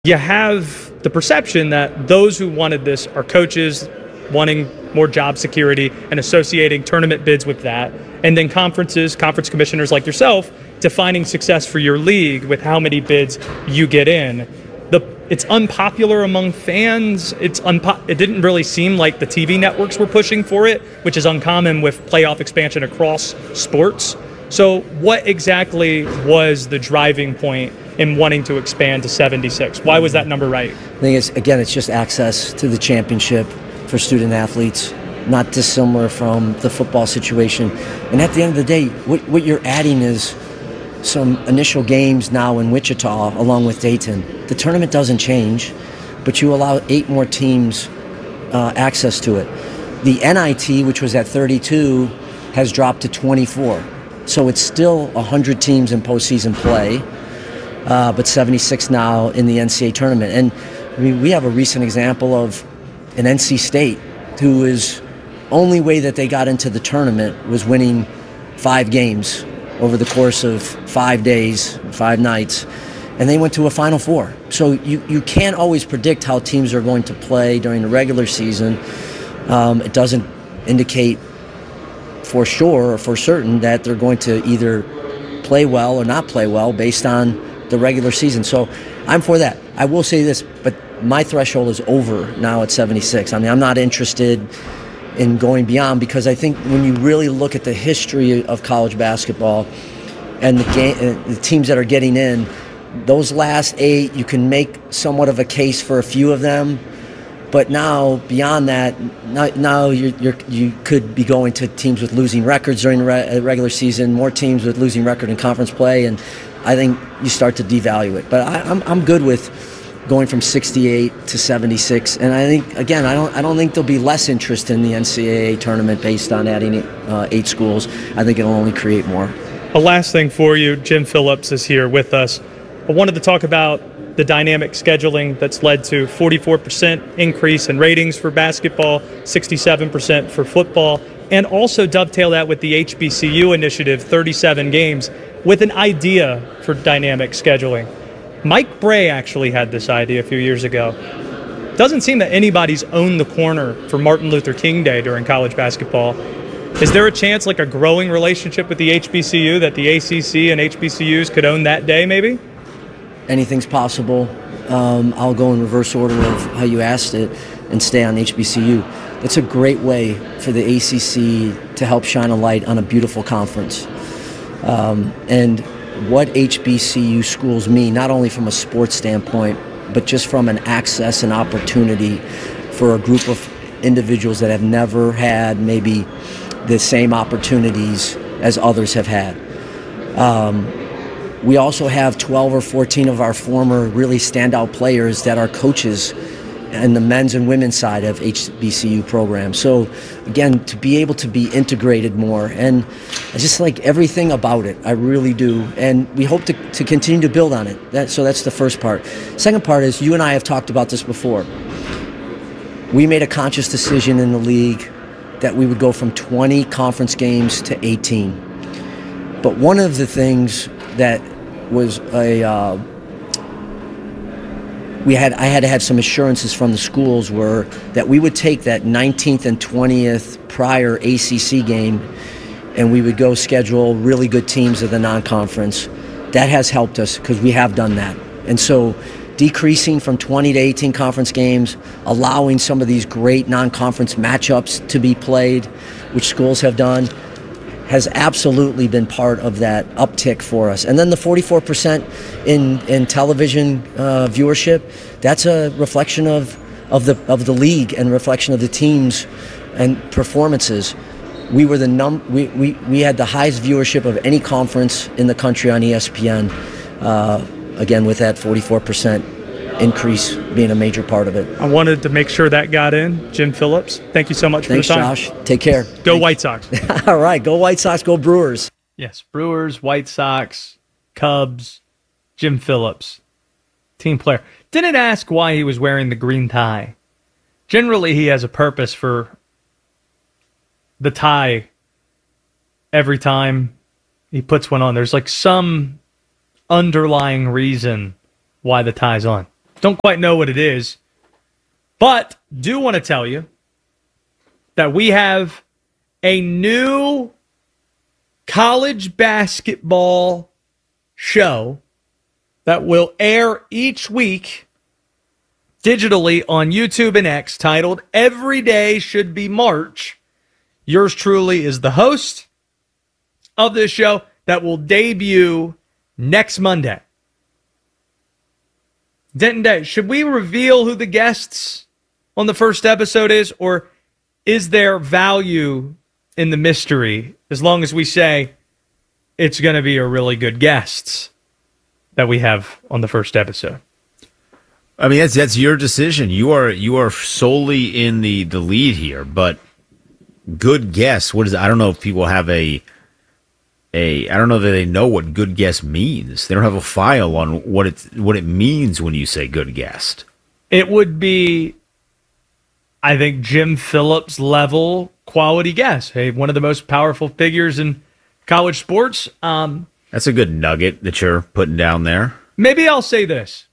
You have the perception that those who wanted this are coaches wanting more job security and associating tournament bids with that, and then conference commissioners like yourself defining success for your league with how many bids you get in. It's unpopular among fans. It didn't really seem like the TV networks were pushing for it, which is uncommon with playoff expansion across sports. So what exactly was the driving point in wanting to expand to 76? Why was that number right? I think it's just access to the championship for student athletes, not dissimilar from the football situation. And at the end of the day, what you're adding is some initial games now in Wichita along with Dayton. The tournament doesn't change, but you allow 8 more teams access to it. The NIT, which was at 32, has dropped to 24. So it's still 100 teams in postseason play, but 76 now in the NCAA tournament. And I mean, we have a recent example of an NC State who is only way that they got into the tournament was winning 5 games over the course of 5 days, 5 nights, and they went to a Final Four. So you can't always predict how teams are going to play during the regular season. It doesn't indicate for sure or for certain that they're going to either play well or not play well based on the regular season. So I'm for that. I will say this, but my threshold is over now at 76. I mean, I'm not interested in going beyond, because I think when you really look at the history of college basketball and the teams that are getting in, those last 8, you can make somewhat of a case for a few of them. But now, beyond that, now you could be going to teams with losing records during the regular season, more teams with losing record in conference play, and I think you start to devalue it. But I'm good with going from 68 to 76, and I think, again, I don't think there'll be less interest in the NCAA tournament based on adding 8 schools. I think it'll only create more. A last thing for you, Jim Phillips is here with us. I wanted to talk about the dynamic scheduling that's led to 44% increase in ratings for basketball, 67% for football, and also dovetail that with the HBCU initiative, 37 games, with an idea for dynamic scheduling. Mike Brey actually had this idea a few years ago. Doesn't seem that anybody's owned the corner for Martin Luther King Day during college basketball. Is there a chance, like a growing relationship with the HBCU, that the ACC and HBCUs could own that day maybe? Anything's possible. I'll go in reverse order of how you asked it and stay on HBCU. It's a great way for the ACC to help shine a light on a beautiful conference. And what HBCU schools mean, not only from a sports standpoint, but just from an access and opportunity for a group of individuals that have never had maybe the same opportunities as others have had. We also have 12 or 14 of our former really standout players that are coaches in the men's and women's side of HBCU programs. So again, to be able to be integrated more, and I just like everything about it. I really do. And we hope to continue to build on it. So that's the first part. Second part is, you and I have talked about this before. We made a conscious decision in the league that we would go from 20 conference games to 18. But one of the things that was I had to have some assurances from the schools were that we would take that 19th and 20th prior ACC game and we would go schedule really good teams of the non-conference. That has helped us because we have done that. And so decreasing from 20 to 18 conference games, allowing some of these great non-conference matchups to be played, which schools have done, has absolutely been part of that uptick for us. And then the 44% in television viewership, that's a reflection of the league and reflection of the teams and performances. We were we had the highest viewership of any conference in the country on ESPN. Again, with that 44% increase being a major part of it. I wanted to make sure that got in. Jim Phillips, thank you so much for the time. Thanks, Josh. Take care. Go White Sox. All right, go White Sox, go Brewers. Yes, Brewers, White Sox, Cubs, Jim Phillips, team player. Didn't ask why he was wearing the green tie. Generally, he has a purpose for the tie every time he puts one on. There's like some underlying reason why the tie's on. Don't quite know what it is, but do want to tell you that we have a new college basketball show that will air each week digitally on YouTube and X, titled Every Day Should Be March. Yours truly is the host of this show that will debut next Monday. Denton Day, should we reveal who the guests on the first episode is, or is there value in the mystery as long as we say it's going to be a really good guests that we have on the first episode? I mean, that's your decision. You are solely in the lead here, but good guess. What is? I don't know if people have I don't know that they know what good guess means. They don't have a file on what it means when you say good guest. It would be, I think, Jim Phillips level quality guess. Hey, one of the most powerful figures in college sports. That's a good nugget that you're putting down there. Maybe I'll say this.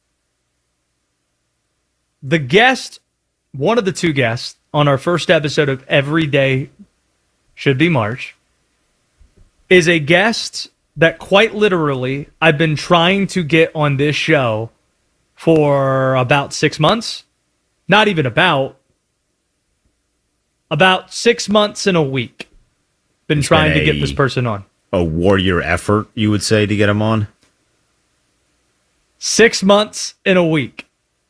The guest, one of the two guests on our first episode of Every Day Should Be March, is a guest that quite literally I've been trying to get on this show for about 6 months. Not even about 6 months and a week. Been trying to get this person on. A warrior effort, you would say, to get him on? 6 months and a week.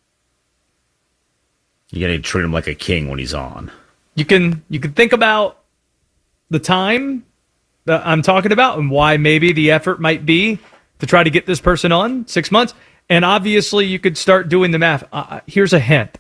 You got to treat him like a king when he's on. You can think about the time that I'm talking about and why maybe the effort might be to try to get this person on 6 months. And obviously you could start doing the math. Here's a hint.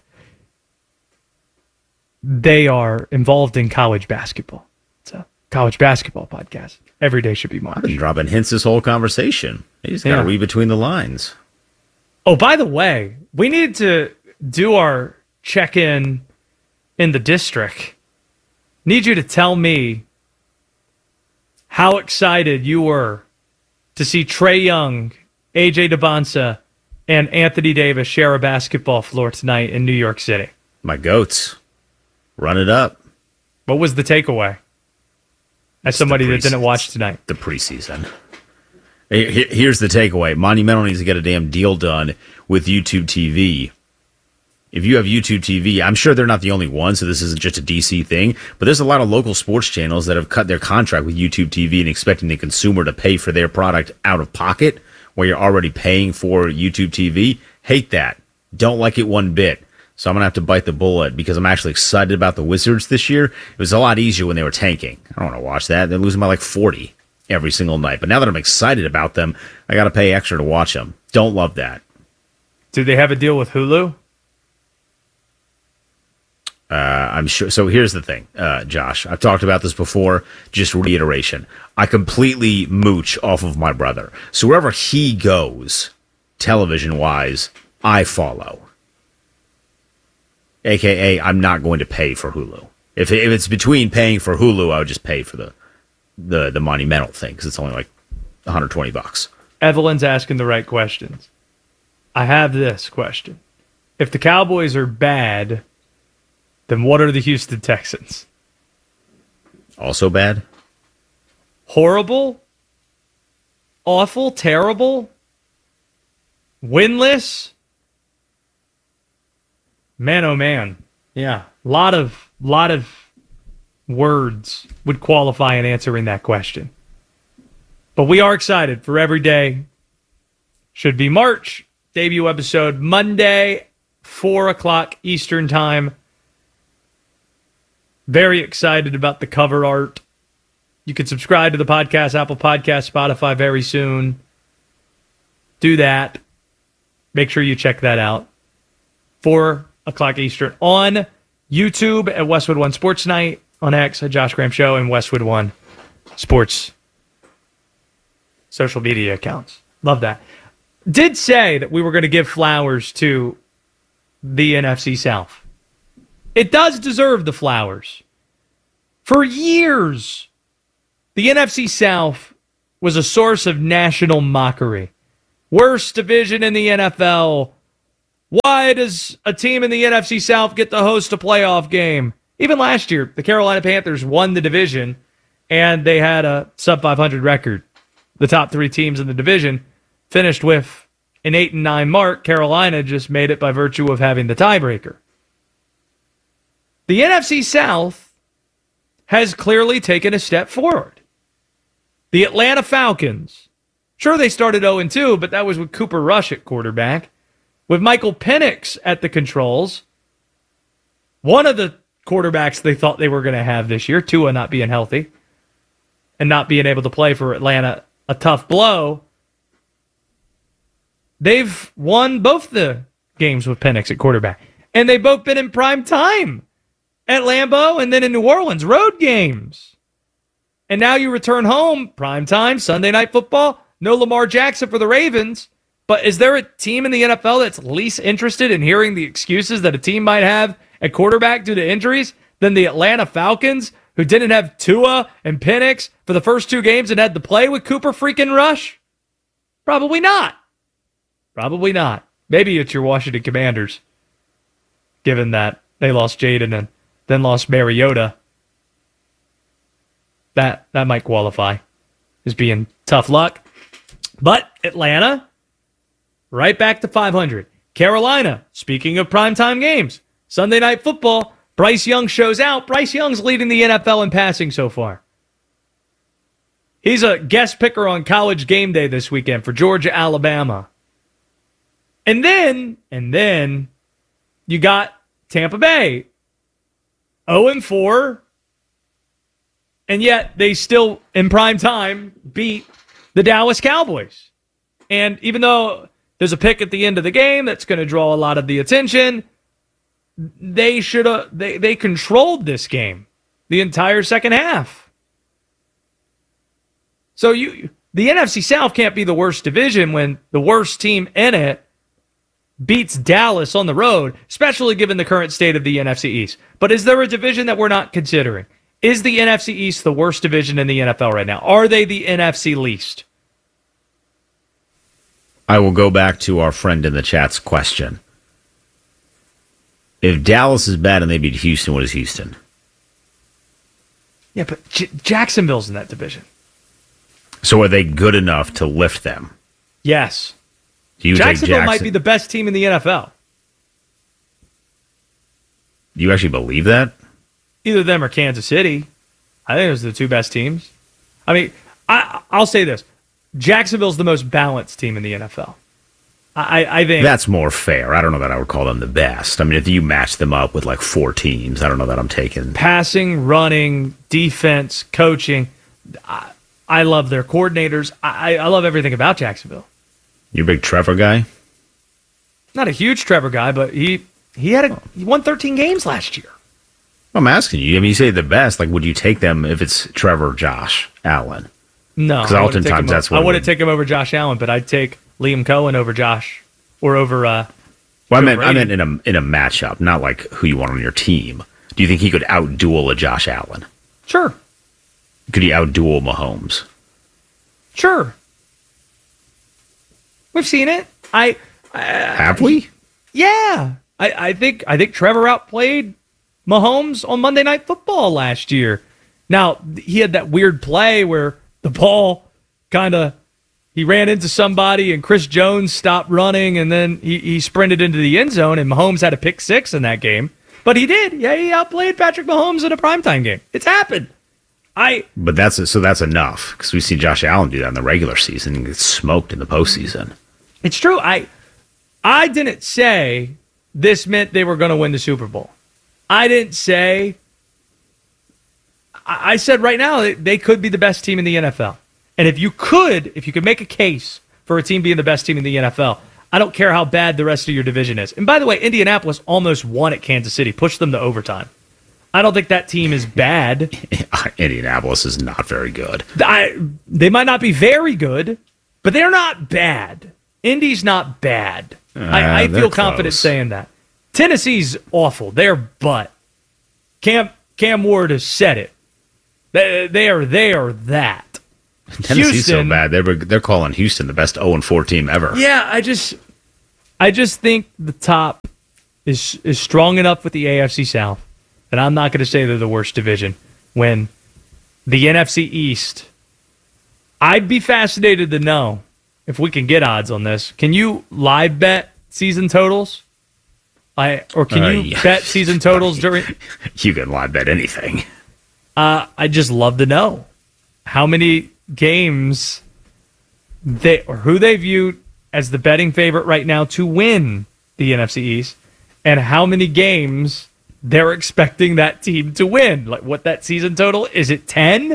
They are involved in college basketball. It's a college basketball podcast. Every day should be March. I've been dropping hints this whole conversation. You just got to read between the lines. Oh, by the way, we need to do our check-in in the district. Need you to tell me how excited you were to see Trae Young, AJ DeBonsa, and Anthony Davis share a basketball floor tonight in New York City. My goats. Run it up. What was the takeaway? As somebody that didn't watch tonight. The preseason. Here's the takeaway. Monumental needs to get a damn deal done with YouTube TV. If you have YouTube TV, I'm sure they're not the only one, so this isn't just a DC thing, but there's a lot of local sports channels that have cut their contract with YouTube TV and expecting the consumer to pay for their product out of pocket, where you're already paying for YouTube TV. Hate that. Don't like it one bit. So I'm going to have to bite the bullet because I'm actually excited about the Wizards this year. It was a lot easier when they were tanking. I don't want to watch that. They're losing by like 40 every single night. But now that I'm excited about them, I got to pay extra to watch them. Don't love that. Do they have a deal with Hulu? I'm sure. So here's the thing, Josh. I've talked about this before. Just reiteration. I completely mooch off of my brother. So wherever he goes, television-wise, I follow. AKA, I'm not going to pay for Hulu. If it's between paying for Hulu, I would just pay for the Monumental thing because it's only like $120. Evelyn's asking the right questions. I have this question. If the Cowboys are bad, then what are the Houston Texans? Also bad? Horrible? Awful? Terrible? Winless? Man, oh man. Yeah. A lot of words would qualify in answering that question. But we are excited for Every Day Should Be March. Debut episode Monday, 4 o'clock Eastern Time. Very excited about the cover art. You can subscribe to the podcast, Apple Podcasts, Spotify very soon. Do that. Make sure you check that out. 4 o'clock Eastern on YouTube at Westwood One Sports Night, on X at Josh Graham Show, and Westwood One Sports social media accounts. Love that. Did say that we were going to give flowers to the NFC South. It does deserve the flowers. For years, the NFC South was a source of national mockery. Worst division in the NFL. Why does a team in the NFC South get to host a playoff game? Even last year, the Carolina Panthers won the division, and they had a sub-500 record. The top 3 teams in the division finished with an 8-9 mark. Carolina just made it by virtue of having the tiebreaker. The NFC South has clearly taken a step forward. The Atlanta Falcons, sure, they started 0-2, but that was with Cooper Rush at quarterback. With Michael Penix at the controls, one of the quarterbacks they thought they were going to have this year, Tua not being healthy and not being able to play for Atlanta, a tough blow. They've won both the games with Penix at quarterback, and they've both been in prime time at Lambeau and then in New Orleans, road games. And now you return home, prime time, Sunday Night Football, no Lamar Jackson for the Ravens. But is there a team in the NFL that's least interested in hearing the excuses that a team might have at quarterback due to injuries than the Atlanta Falcons, who didn't have Tua and Penix for the first 2 games and had to play with Cooper freaking Rush? Probably not. Probably not. Maybe it's your Washington Commanders, given that they lost Jaden and then lost Mariota. That might qualify as being tough luck. But Atlanta, right back to 500. Carolina, speaking of primetime games, Sunday Night Football, Bryce Young shows out. Bryce Young's leading the NFL in passing so far. He's a guest picker on College Game Day this weekend for Georgia, Alabama. And then you got Tampa Bay, 0-4, and yet they still, in prime time, beat the Dallas Cowboys. And even though there's a pick at the end of the game that's going to draw a lot of the attention, they controlled this game the entire second half. So the NFC South can't be the worst division when the worst team in it beats Dallas on the road, especially given the current state of the NFC East. But is there a division that we're not considering? Is the NFC East the worst division in the NFL right now? Are they the NFC least? I will go back to our friend in the chat's question. If Dallas is bad and they beat Houston, what is Houston? Yeah, but Jacksonville's in that division. So are they good enough to lift them? Yes. Jacksonville might be the best team in the NFL. Do you actually believe that? Either them or Kansas City. I think those are the 2 best teams. I mean, I'll say this. Jacksonville's the most balanced team in the NFL. I think that's more fair. I don't know that I would call them the best. I mean, if you match them up with like 4 teams, I don't know that I'm taking passing, running, defense, coaching. I love their coordinators. I love everything about Jacksonville. You're a big Trevor guy? Not a huge Trevor guy, but he won 13 games last year. I'm asking you. I mean, you say the best. Like, would you take them if it's Trevor, Josh Allen? No, because oftentimes that's what I wouldn't take him over Josh Allen, but I'd take Liam Cohen over Josh or over. Well, I meant in a matchup, not like who you want on your team. Do you think he could outduel a Josh Allen? Sure. Could he outduel Mahomes? Sure. We've seen it. Have we? Yeah, I think Trevor outplayed Mahomes on Monday Night Football last year. Now he had that weird play where the ball he ran into somebody and Chris Jones stopped running and then he sprinted into the end zone and Mahomes had a pick 6 in that game. But he did. Yeah, he outplayed Patrick Mahomes in a primetime game. It's happened. But that's enough because we've seen Josh Allen do that in the regular season and get smoked in the postseason. It's true. I didn't say this meant they were going to win the Super Bowl. I didn't say. I said right now they could be the best team in the NFL. And if you could make a case for a team being the best team in the NFL, I don't care how bad the rest of your division is. And by the way, Indianapolis almost won at Kansas City, pushed them to overtime. I don't think that team is bad. Indianapolis is not very good. They might not be very good, but they're not bad. Indy's not bad. I feel confident saying that. Tennessee's awful. They're butt. Cam Ward has said it. They are that. Tennessee's so bad. They're calling Houston the best 0-4 team ever. Yeah, I just think the top is strong enough with the AFC South that I'm not going to say they're the worst division when the NFC East, I'd be fascinated to know if we can get odds on this. Can you live bet season totals? Or can you bet season totals during? You can live bet anything. I just love to know how many games who they view as the betting favorite right now to win the NFC East, and how many games they're expecting that team to win. Like, what that season total is? It 10?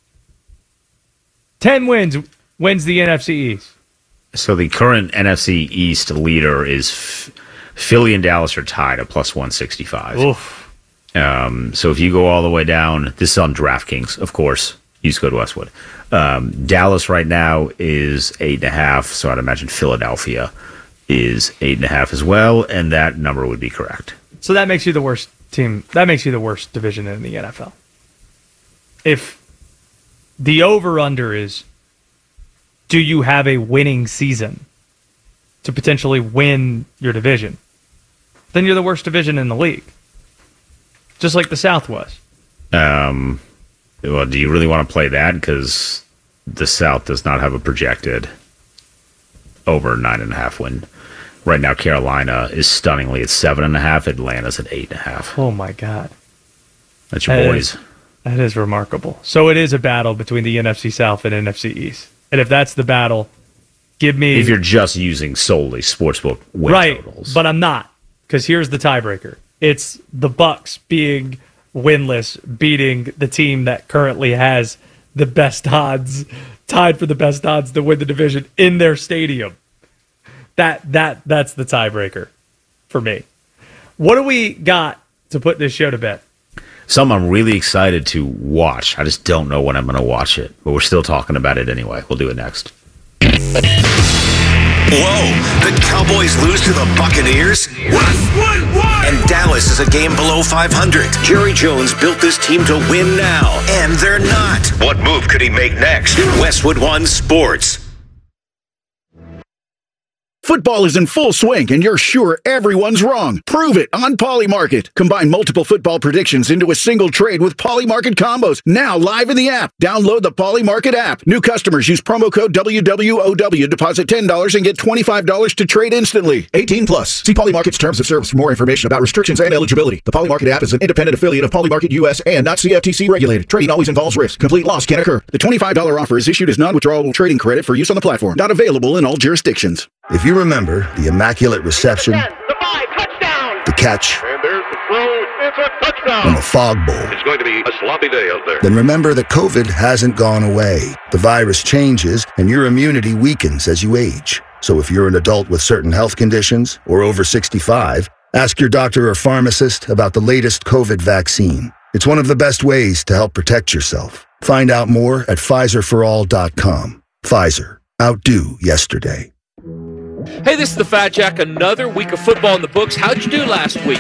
10 wins the NFC East. So the current NFC East leader is Philly and Dallas are tied at plus 165. Oof. So if you go all the way down, this is on DraftKings, of course. You just go to Westwood. Dallas right now is 8.5, so I'd imagine Philadelphia is 8.5 as well, and that number would be correct. So that makes you the worst team. That makes you the worst division in the NFL. If the over-under is, do you have a winning season to potentially win your division, then you're the worst division in the league. Just like the South was. Well, do you really want to play that? Because the South does not have a projected over 9.5 win. Right now, Carolina is stunningly at 7.5. Atlanta's at 8.5. Oh, my God. That's your boys. That is remarkable. So it is a battle between the NFC South and NFC East. And if that's the battle, give me... If you're just using solely sportsbook win totals. But I'm not. Because here's the tiebreaker. It's the Bucs being winless, beating the team that currently has the best odds, tied for the best odds to win the division in their stadium. That's the tiebreaker for me. What do we got to put this show to bed? Something I'm really excited to watch. I just don't know when I'm going to watch it, but we're still talking about it anyway. We'll do it next. Whoa, the Cowboys lose to the Buccaneers? And Dallas is a game below 500. Jerry Jones built this team to win now, and they're not. What move could he make next? Westwood One Sports. Football is in full swing, and you're sure everyone's wrong. Prove it on Polymarket. Combine multiple football predictions into a single trade with Polymarket combos. Now live in the app. Download the Polymarket app. New customers use promo code WWOW. Deposit $10 and get $25 to trade instantly. 18 plus. See Polymarket's terms of service for more information about restrictions and eligibility. The Polymarket app is an independent affiliate of Polymarket US and not CFTC regulated. Trading always involves risk. Complete loss can occur. The $25 offer is issued as non-withdrawable trading credit for use on the platform. Not available in all jurisdictions. If you remember the immaculate reception, the 5, touchdown, the catch, and there's the throw, it's a touchdown, and the fog bowl, it's going to be a sloppy day out there. Then remember that COVID hasn't gone away. The virus changes, and your immunity weakens as you age. So if you're an adult with certain health conditions or over 65, ask your doctor or pharmacist about the latest COVID vaccine. It's one of the best ways to help protect yourself. Find out more at PfizerForAll.com. Pfizer. Outdo yesterday. Hey, this is the Fat Jack. Another week of football in the books. How'd you do last week?